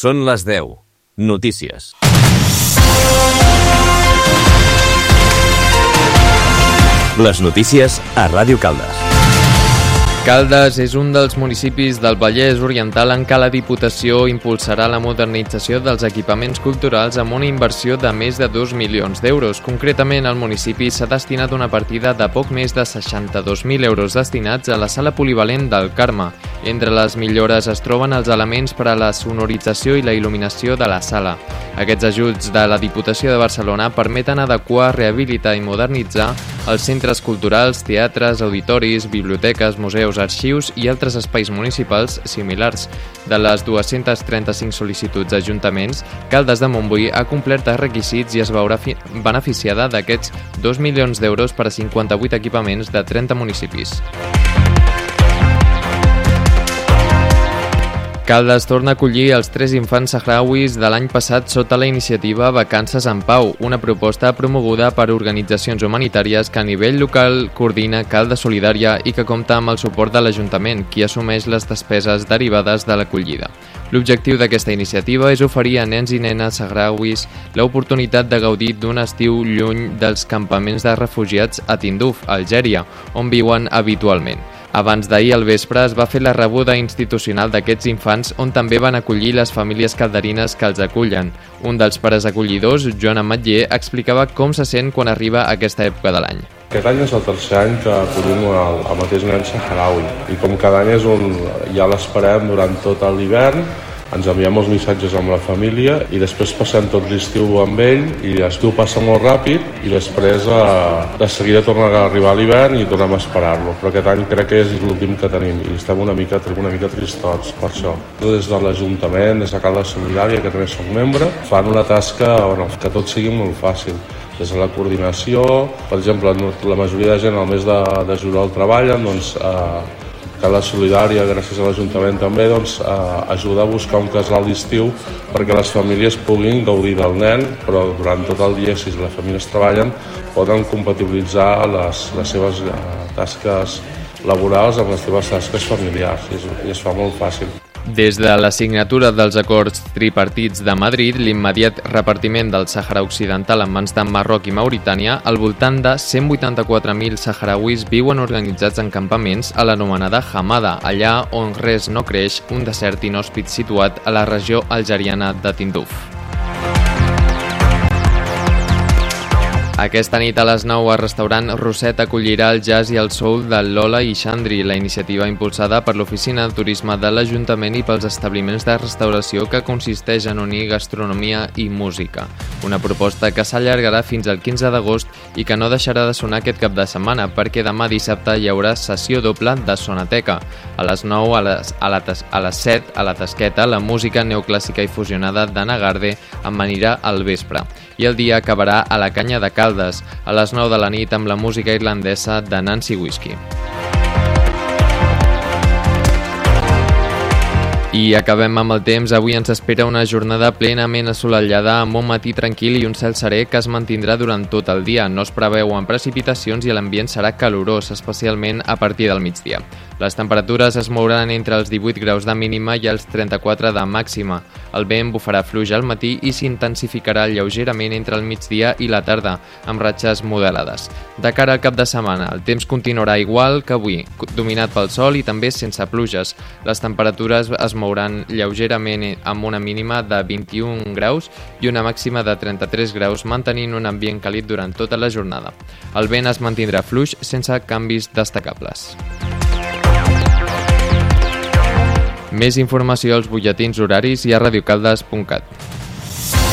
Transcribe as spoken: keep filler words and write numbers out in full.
Són les deu. Notícies. Les notícies a Ràdio Caldes. Caldes és un dels municipis del Vallès Oriental en què la Diputació impulsarà la modernització dels equipaments culturals amb una inversió de més de dos milions d'euros. Concretament, al municipi s'ha destinat una partida de poc més de seixanta-dos mil euros destinats a la sala polivalent del Carme. Entre les millores es troben els elements per a la sonorització i la il·luminació de la sala. Aquests ajuts de la Diputació de Barcelona permeten adequar, rehabilitar i modernitzar els centres culturals, teatres, auditoris, biblioteques, museus, arxius i altres espais municipals similars. De les dues-centes trenta-cinc sol·licituds d'ajuntaments, Caldes de Montbui ha complert els requisits i es veurà beneficiada d'aquests dos milions d'euros per a cinquanta-vuit equipaments de trenta municipis. Caldes torna a acollir els tres infants sahrauis de l'any passat sota la iniciativa Vacances en Pau, una proposta promoguda per organitzacions humanitàries que a nivell local coordina Caldes Solidària i que compta amb el suport de l'Ajuntament, qui assumeix les despeses derivades de l'acollida. L'objectiu d'aquesta iniciativa és oferir a nens i nenes sahrauis l'oportunitat de gaudir d'un estiu lluny dels campaments de refugiats a Tinduf, Algèria, on viuen habitualment. Abans d'ahir al vespre es va fer la rebuda institucional d'aquests infants on també van acollir les famílies calderines que els acullen. Un dels pares acollidors, Joan Ametller, explicava com se sent quan arriba aquesta època de l'any. Aquest any és el tercer any que acollim el, el mateix nen saharaui i com cada any és un, ja l'esperem durant tot l'hivern, ens enviem els missatges amb la família i després passem tot l'estiu amb ell i l'estiu passa molt ràpid i després eh, de seguida torna a arribar l'hivern i tornem a esperar-lo, però aquest any crec que és l'últim que tenim i estem una mica, una mica tristots per això. Des de l'Ajuntament, des de Caldes Solidària, que també soc membre, fan una tasca bueno, que tot sigui molt fàcil. Des de la coordinació, per exemple, la majoria de gent al mes de, de juliol treballen, doncs eh, Caldes Solidària, gràcies a l'Ajuntament també, doncs, eh, ajuda a buscar un casal d'estiu perquè les famílies puguin gaudir del nen, però durant tot el dia, si les famílies treballen, poden compatibilitzar les, les seves eh, tasques laborals amb les seves tasques familiars i es, i es fa molt fàcil. Des de la signatura dels acords tripartits de Madrid, l'immediat repartiment del Sàhara Occidental en mans de Marroc i Mauritània, al voltant de cent vuitanta-quatre mil sahrauis viuen organitzats en campaments a l'anomenada Hamada, allà on res no creix, un desert inhòspit situat a la regió algeriana de Tinduf. Aquesta nit a les nou el restaurant Roset acollirà el jazz i el soul de Lola i Xandri, la iniciativa impulsada per l'Oficina de Turisme de l'Ajuntament i pels establiments de restauració que consisteix en unir gastronomia i música. Una proposta que s'allargarà fins al quinze d'agost i que no deixarà de sonar aquest cap de setmana perquè demà dissabte hi haurà sessió doble de Sonateca. A les nou, a les, a la, a les set, a la Tasqueta, la música neoclàssica i fusionada d'Anna Garde amanirà al vespre. I el dia acabarà a la Canya de Caldes, a les nou de la nit amb la música irlandesa de Nancy Whiskey. I acabem amb el temps. Avui ens espera una jornada plenament assolellada amb un matí tranquil i un cel serè que es mantindrà durant tot el dia. No es preveuen precipitacions i l'ambient serà calorós, especialment a partir del migdia. Les temperatures es mouran entre els divuit graus de mínima i els trenta-quatre de màxima. El vent bufarà fluix al matí i s'intensificarà lleugerament entre el migdia i la tarda, amb ratxes modelades. De cara al cap de setmana, el temps continuarà igual que avui, dominat pel sol i també sense pluges. Les temperatures es mouran lleugerament amb una mínima de vint-i-un graus i una màxima de trenta-tres graus, mantenint un ambient càlid durant tota la jornada. El vent es mantindrà fluix sense canvis destacables. Més informació als butlletins horaris i a radiocaldes punt cat.